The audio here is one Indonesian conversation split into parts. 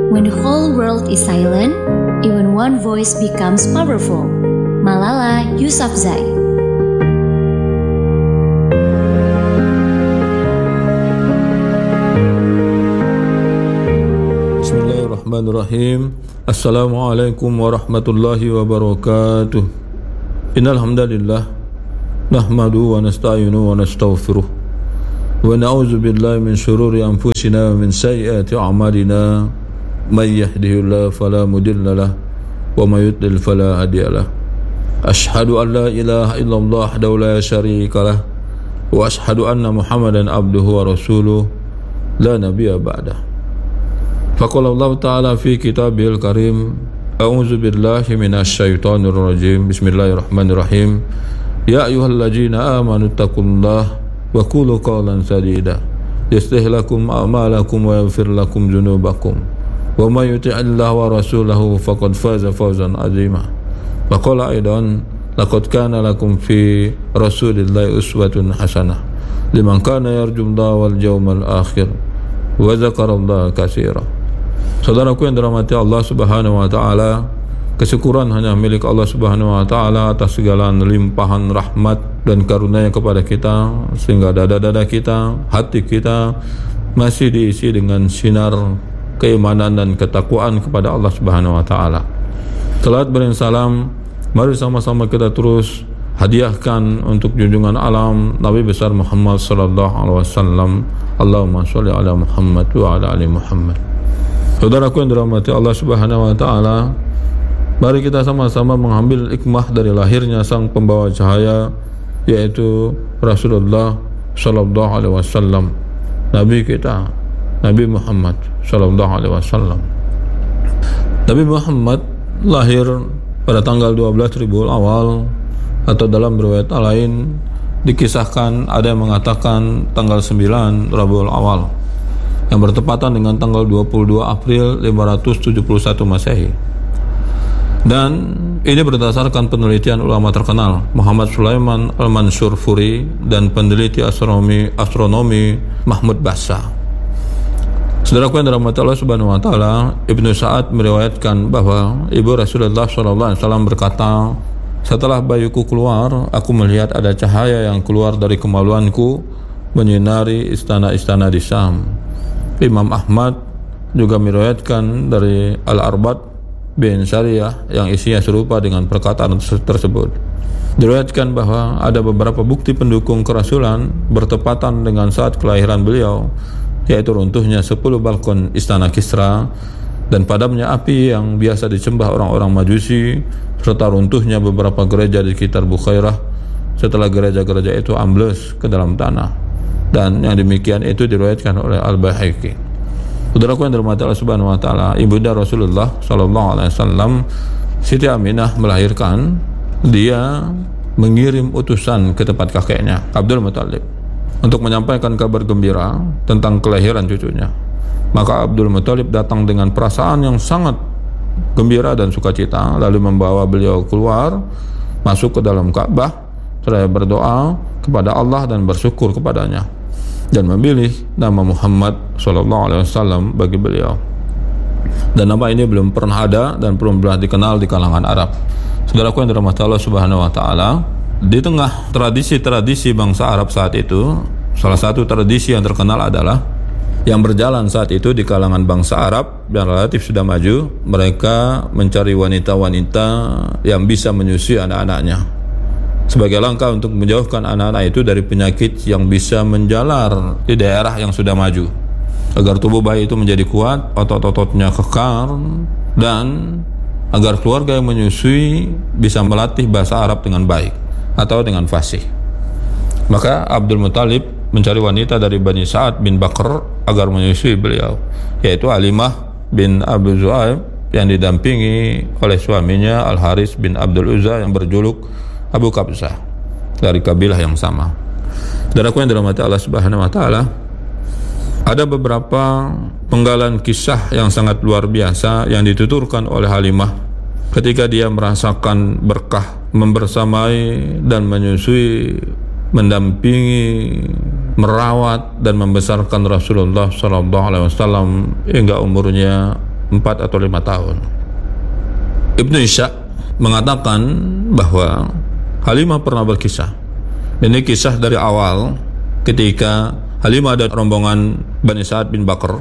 When the whole world is silent, even one voice becomes powerful. Malala Yousafzai. Bismillahirrahmanirrahim. Assalamualaikum warahmatullahi wabarakatuh. Innal hamdalillah nahmadu wa nasta'inu wa nastaghfiruh wa na'udzu billahi min shururi anfusina wa min sayyiati a'malina. May yahdihillahu fala mudilla lahu wa may yudlil fala hadiya lahu. Ashhadu an la ilaha illallah wahdahu la syarika lahu wa ashhadu anna Muhammadan abduhu wa rasuluh la nabiyya ba'dah. Faqala Allah Ta'ala fi kitabihil karim, a'udzu billahi minasy syaithanir rajim. Bismillahirrahmanirrahim. Ya ayyuhalladzina amanu taqullaha wa qulu qawlan sadida yuslih lakum a'malakum wa yaghfir lakum dzunubakum wa may yuti'illaha wa rasulahu faqad faza fawzan 'azima. Wa qala aidan laqad kana lakum fi rasulillahi uswatun hasanah liman kana yarjullaha wal yawmal akhir wa dzakarallaha katsiran. Saudaraku yang dirahmati Allah Subhanahu wa taala, kesyukuran hanya milik Allah Subhanahu wa taala atas segala limpahan rahmat dan karunia kepada kita, sehingga dada-dada kita, hati kita masih diisi dengan sinar keimanan dan ketakwaan kepada Allah Subhanahu wa taala. Salat salam, mari sama-sama kita terus hadiahkan untuk junjungan alam Nabi besar Muhammad sallallahu alaihi wasallam. Allahumma shalli ala Muhammad wa ala ali Muhammad. Saudaraku yang dirahmati Allah Subhanahu wa taala, mari kita sama-sama mengambil hikmah dari lahirnya sang pembawa cahaya, yaitu Rasulullah sallallahu alaihi wasallam, nabi kita, Nabi Muhammad sallallahu alaihi wasallam. Nabi Muhammad lahir pada tanggal 12 Rabiul Awal, atau dalam riwayat lain dikisahkan ada yang mengatakan tanggal 9 Rabiul Awal, yang bertepatan dengan tanggal 22 April 571 Masehi. Dan ini berdasarkan penelitian ulama terkenal Muhammad Sulaiman Al-Mansurfuri dan peneliti astronomi Mahmud Bassa. Saudaraku yang dirahmati Allah Subhanahu wa taala, Ibnu Sa'ad meriwayatkan bahwa ibu Rasulullah sallallahu alaihi wasallam berkata, "Setelah bayiku keluar, aku melihat ada cahaya yang keluar dari kemaluanku menyinari istana-istana di Syam." Imam Ahmad juga meriwayatkan dari Al-Arbad bin Syariah yang isinya serupa dengan perkataan tersebut. Diriwayatkan bahwa ada beberapa bukti pendukung kerasulan bertepatan dengan saat kelahiran beliau, yaitu runtuhnya 10 balkon istana Kisra dan padamnya api yang biasa disembah orang-orang Majusi, serta runtuhnya beberapa gereja di sekitar Bukhairah setelah gereja-gereja itu ambles ke dalam tanah. Dan yang demikian itu diriwayatkan oleh Al-Baihaqi. Saudaraku yang dirahmati Allah Subhanahu wa taala, ibunda Rasulullah sallallahu alaihi wasallam, Siti Aminah melahirkan, dia mengirim utusan ke tempat kakeknya Abdul Muthalib untuk menyampaikan kabar gembira tentang kelahiran cucunya. Maka Abdul Muthalib datang dengan perasaan yang sangat gembira dan sukacita, lalu membawa beliau keluar, masuk ke dalam Ka'bah, seraya berdoa kepada Allah dan bersyukur kepadanya, dan memilih nama Muhammad SAW bagi beliau. Dan nama ini belum pernah ada dan belum pernah dikenal di kalangan Arab. Saudaraku yang dirahmati Allah Subhanahu wa taala, di tengah tradisi-tradisi bangsa Arab saat itu, salah satu tradisi yang terkenal adalah yang berjalan saat itu di kalangan bangsa Arab yang relatif sudah maju, mereka mencari wanita-wanita yang bisa menyusui anak-anaknya sebagai langkah untuk menjauhkan anak-anak itu dari penyakit yang bisa menjalar di daerah yang sudah maju, agar tubuh bayi itu menjadi kuat, otot-ototnya kekar, dan agar keluarga yang menyusui bisa melatih bahasa Arab dengan baik atau dengan fasih. Maka Abdul Muthalib mencari wanita dari Bani Sa'ad bin Bakr agar menyusui beliau, yaitu Alimah bin Abu Zu'aib yang didampingi oleh suaminya Al-Haris bin Abdul Uzza yang berjuluk Abu Kabsah dari kabilah yang sama. Dan aku yang dirahmati Allah Subhanahu wa taala, ada beberapa penggalan kisah yang sangat luar biasa yang dituturkan oleh Halimah ketika dia merasakan berkah membersamai dan menyusui, mendampingi, merawat dan membesarkan Rasulullah SAW hingga umurnya 4 atau 5 tahun. Ibnu Ishaq mengatakan bahwa Halimah pernah berkisah. Ini kisah dari awal ketika Halimah dan rombongan Bani Sa'ad bin Bakr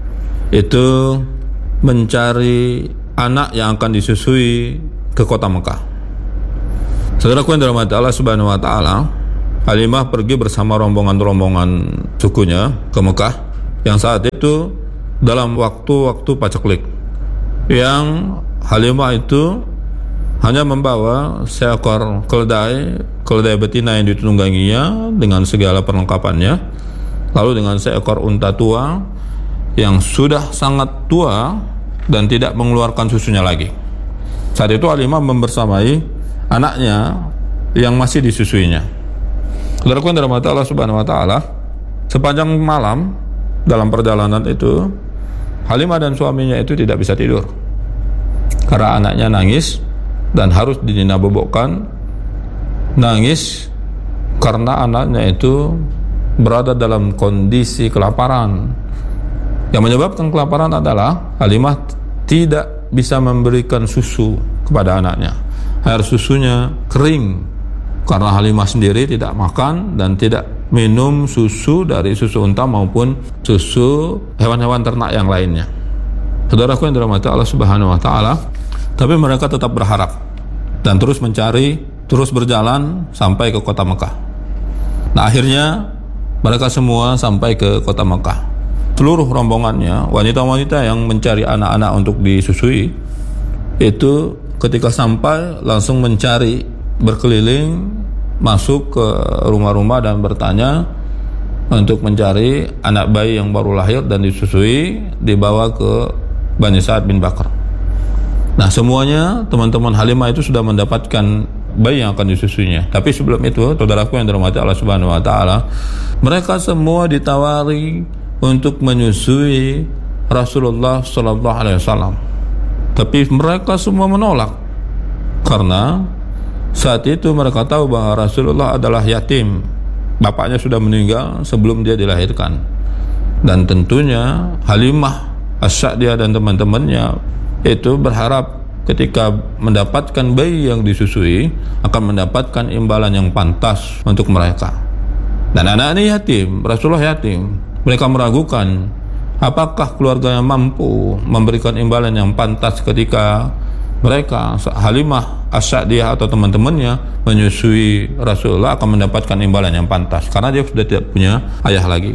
itu mencari anak yang akan disusui ke kota Mekah. Saudaraku yang dirahmati Allah Subhanahu wa taala, Halimah pergi bersama rombongan-rombongan sukunya ke Mekah yang saat itu dalam waktu-waktu paceklik, yang Halimah itu hanya membawa seekor keledai betina yang ditungganginya dengan segala perlengkapannya, lalu dengan seekor unta tua yang sudah sangat tua dan tidak mengeluarkan susunya lagi. Saat itu Halimah membersamai anaknya yang masih disusuinya. Saudaraku yang dirahmati Allah Subhanahu wa taala, sepanjang malam dalam perjalanan itu Halimah dan suaminya itu tidak bisa tidur karena anaknya nangis dan harus dinabobokkan. Nangis karena anaknya itu berada dalam kondisi kelaparan. Yang menyebabkan kelaparan adalah Halimah tidak bisa memberikan susu kepada anaknya. Air susunya kering karena Halimah sendiri tidak makan dan tidak minum susu dari susu unta maupun susu hewan-hewan ternak yang lainnya. Saudaraku yang dirahmati Allah Subhanahu wa taala, tapi mereka tetap berharap dan terus mencari, terus berjalan sampai ke kota Mekah. Nah, akhirnya mereka semua sampai ke kota Mekah. Seluruh rombongannya, wanita-wanita yang mencari anak-anak untuk disusui, itu ketika sampai langsung mencari, berkeliling, masuk ke rumah-rumah dan bertanya untuk mencari anak bayi yang baru lahir dan disusui, dibawa ke Bani Sa'ad bin Bakr. Nah, semuanya teman-teman Halimah itu sudah mendapatkan bayi yang akan disusuinya. Tapi sebelum itu, saudaraku yang dirahmati Allah Subhanahu wa taala, mereka semua ditawari untuk menyusui Rasulullah sallallahu alaihi wasallam. Tapi mereka semua menolak karena saat itu mereka tahu bahwa Rasulullah adalah yatim. Bapaknya sudah meninggal sebelum dia dilahirkan. Dan tentunya Halimah As-Sa'diyah dan teman-temannya itu berharap ketika mendapatkan bayi yang disusui akan mendapatkan imbalan yang pantas untuk mereka. Dan anak ini yatim, Rasulullah yatim. Mereka meragukan apakah keluarganya mampu memberikan imbalan yang pantas ketika mereka, Halimah As-Sa'diyah atau teman-temannya, menyusui Rasulullah akan mendapatkan imbalan yang pantas karena dia sudah tidak punya ayah lagi.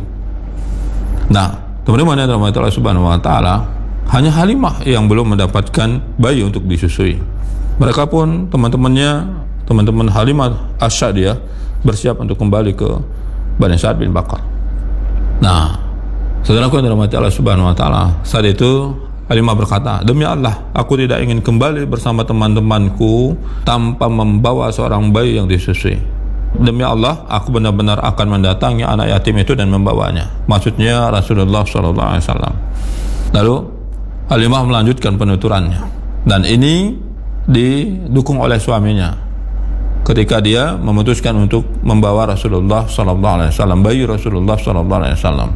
Nah, teman-teman yang dirahmati Allah Subhanahu wa taala, hanya Halimah yang belum mendapatkan bayi untuk disusui. Mereka pun teman-teman Halimah As-Sa'diyah bersiap untuk kembali ke Bani Sa'ad bin Bakr. Nah, saudaraku yang dirahmati Allah Subhanahu wa taala, saat itu Halimah berkata, "Demi Allah, aku tidak ingin kembali bersama teman-temanku tanpa membawa seorang bayi yang disusui. Demi Allah, aku benar-benar akan mendatangi anak yatim itu dan membawanya." Maksudnya Rasulullah SAW. Lalu Halimah melanjutkan penuturannya, dan ini didukung oleh suaminya ketika dia memutuskan untuk membawa Rasulullah SAW, bayi Rasulullah SAW.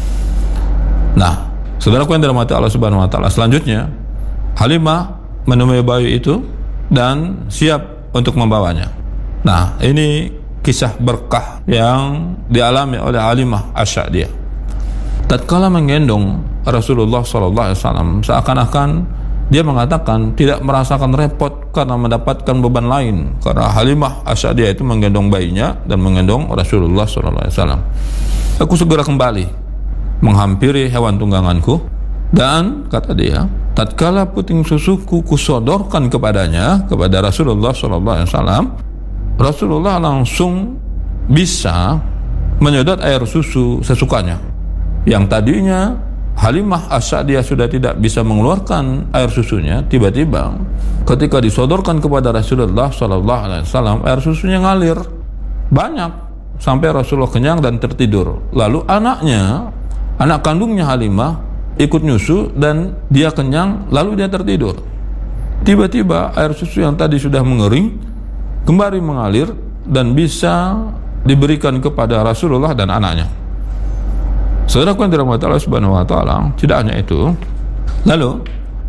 Nah, saudaraku yang dirahmati Allah Subhanahu wa taala, selanjutnya Halimah menemui bayi itu dan siap untuk membawanya. Nah, ini kisah berkah yang dialami oleh Halimah As-Sa'diyah. Tatkala menggendong Rasulullah SAW, seakan-akan dia mengatakan tidak merasakan repot karena mendapatkan beban lain, karena Halimah As-Sa'diyah itu menggendong bayinya dan menggendong Rasulullah SAW. Aku segera kembali menghampiri hewan tungganganku dan, kata dia, tatkala puting susuku kusodorkan kepadanya, kepada Rasulullah SAW, Rasulullah langsung bisa menyedot air susu sesukanya. Yang tadinya Halimah As-Sa'diyah sudah tidak bisa mengeluarkan air susunya, tiba-tiba ketika disodorkan kepada Rasulullah SAW, air susunya ngalir banyak sampai Rasulullah kenyang dan tertidur. Lalu anak kandungnya Halimah ikut nyusu dan dia kenyang, lalu dia tertidur. Tiba-tiba air susu yang tadi sudah mengering kembali mengalir dan bisa diberikan kepada Rasulullah dan anaknya. Saudaraku yang dirahmati Allah Subhanahu wa taala, tidak hanya itu, lalu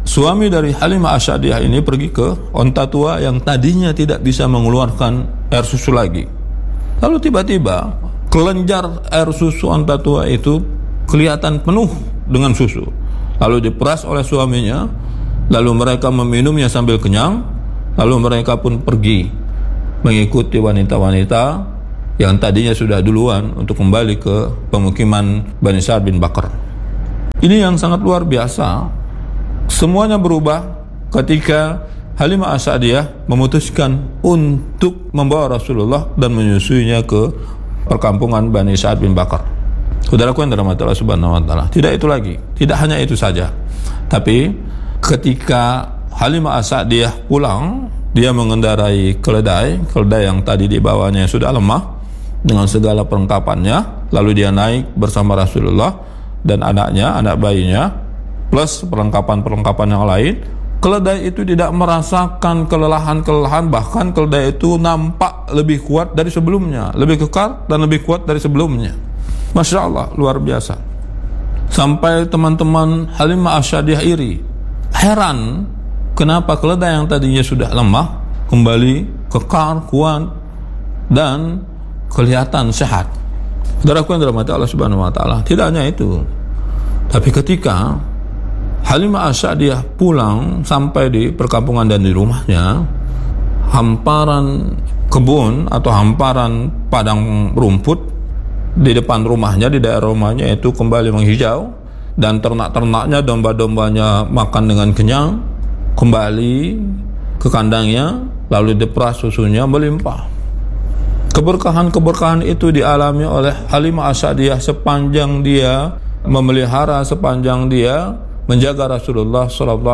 suami dari Halimah As-Sa'diyah ini pergi ke onta tua yang tadinya tidak bisa mengeluarkan air susu lagi. Lalu tiba-tiba kelenjar air susu onta tua itu kelihatan penuh dengan susu. Lalu diperas oleh suaminya, lalu mereka meminumnya sambil kenyang, lalu mereka pun pergi mengikuti wanita-wanita yang tadinya sudah duluan untuk kembali ke pemukiman Bani Sa'ad bin Bakar. Ini yang sangat luar biasa. Semuanya berubah ketika Halimah As-Sa'diyah memutuskan untuk membawa Rasulullah dan menyusuinya ke perkampungan Bani Sa'ad bin Bakar. Saudaraku yang dirahmati Allah Subhanahu wa taala, tidak itu lagi, tidak hanya itu saja. Tapi ketika Halimah As-Sa'diyah pulang, dia mengendarai keledai yang tadi dibawanya sudah lemah dengan segala perlengkapannya, lalu dia naik bersama Rasulullah dan anaknya, anak bayinya, plus perlengkapan-perlengkapan yang lain. Keledai itu tidak merasakan kelelahan, bahkan keledai itu nampak lebih kuat dari sebelumnya, lebih kekar dan lebih kuat dari sebelumnya. Masya Allah, luar biasa. Sampai teman-teman Halimah As-Sa'diyah iri, heran kenapa keledai yang tadinya sudah lemah kembali kekar, kuat dan kelihatan sehat. Saudaraku yang dirahmati Allah Subhanahu wa taala, tidak hanya itu, tapi ketika Halimah As-Sa'diyah pulang sampai di perkampungan dan di rumahnya, hamparan kebun atau hamparan padang rumput di depan rumahnya, di daerah rumahnya itu kembali menghijau, dan ternak-ternaknya, domba-dombanya makan dengan kenyang, kembali ke kandangnya, lalu diperas susunya melimpah. Keberkahan-keberkahan itu dialami oleh Halimah As-Sa'diyah sepanjang dia memelihara, sepanjang dia menjaga Rasulullah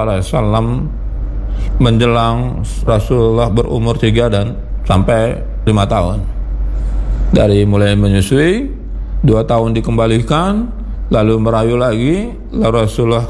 SAW menjelang Rasulullah berumur 3 dan sampai 5 tahun. Dari mulai menyusui, 2 tahun dikembalikan, lalu merayu lagi, lalu Rasulullah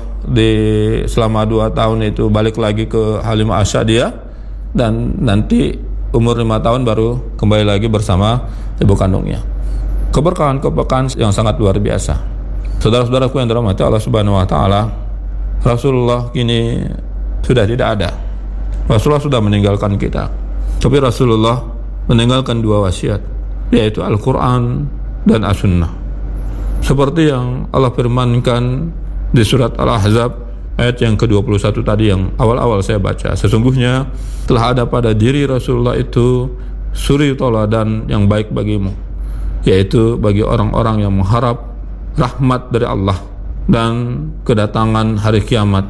selama 2 tahun itu balik lagi ke Halimah As-Sa'diyah, dan nanti umur 5 tahun baru kembali lagi bersama ibu kandungnya. Keberkahan-keberkahan yang sangat luar biasa. Saudara-saudaraku yang dirahmati Allah Subhanahu wa taala, Rasulullah kini sudah tidak ada. Rasulullah sudah meninggalkan kita. Tapi Rasulullah meninggalkan 2 wasiat, yaitu Al-Quran dan As-Sunnah. Seperti yang Allah firmankan di surat Al-Ahzab ayat yang ke-21 tadi yang awal-awal saya baca. Sesungguhnya telah ada pada diri Rasulullah itu suri tauladan yang baik bagimu, yaitu bagi orang-orang yang mengharap rahmat dari Allah dan kedatangan hari kiamat,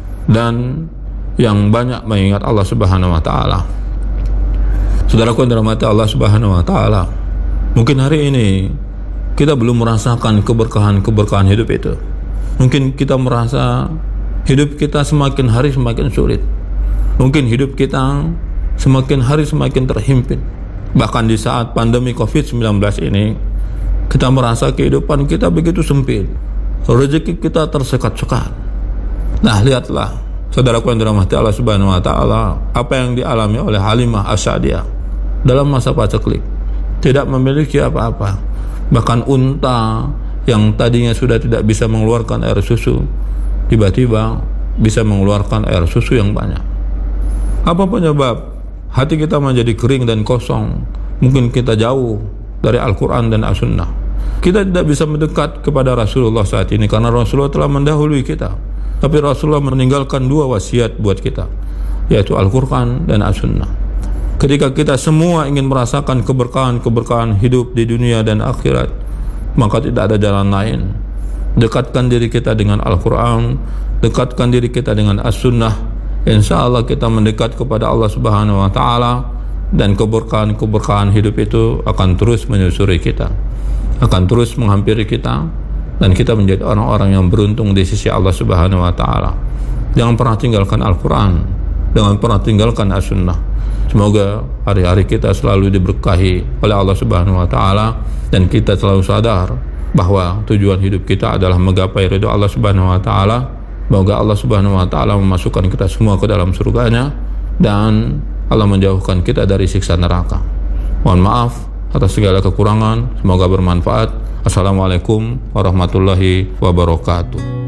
dan yang banyak mengingat Allah Subhanahu wa taala. Saudaraku yang dirahmati Allah Subhanahu wa taala, mungkin hari ini kita belum merasakan keberkahan-keberkahan hidup itu. Mungkin kita merasa hidup kita semakin hari semakin sulit. Mungkin hidup kita semakin hari semakin terhimpit. Bahkan di saat pandemi COVID-19 ini, kita merasa kehidupan kita begitu sempit, rezeki kita tersekat-sekat. Nah, lihatlah saudaraku yang dirahmati Allah Subhanahu wa taala, apa yang dialami oleh Halimah As-Sa'diyah dalam masa paceklik. Tidak memiliki apa-apa. Bahkan unta yang tadinya sudah tidak bisa mengeluarkan air susu, tiba-tiba bisa mengeluarkan air susu yang banyak. Apa penyebab hati kita menjadi kering dan kosong? Mungkin kita jauh dari Al-Quran dan As-Sunnah. Kita tidak bisa mendekat kepada Rasulullah saat ini karena Rasulullah telah mendahului kita. Tapi Rasulullah meninggalkan 2 wasiat buat kita, yaitu Al-Quran dan As-Sunnah. Ketika kita semua ingin merasakan keberkahan-keberkahan hidup di dunia dan akhirat, maka tidak ada jalan lain. Dekatkan diri kita dengan Al-Quran, dekatkan diri kita dengan As-Sunnah. Insya Allah kita mendekat kepada Allah Subhanahu wa taala, dan keberkahan-keberkahan hidup itu akan terus menyusuri kita, akan terus menghampiri kita, dan kita menjadi orang-orang yang beruntung di sisi Allah Subhanahu wa taala. Jangan pernah tinggalkan Al-Quran, jangan pernah tinggalkan As-Sunnah. Semoga hari-hari kita selalu diberkahi oleh Allah Subhanahu wa taala, dan kita selalu sadar bahwa tujuan hidup kita adalah menggapai ridha Allah Subhanahu wa taala. Semoga Allah Subhanahu wa taala memasukkan kita semua ke dalam surganya, dan Allah menjauhkan kita dari siksa neraka. Mohon maaf atas segala kekurangan, semoga bermanfaat. Assalamualaikum warahmatullahi wabarakatuh.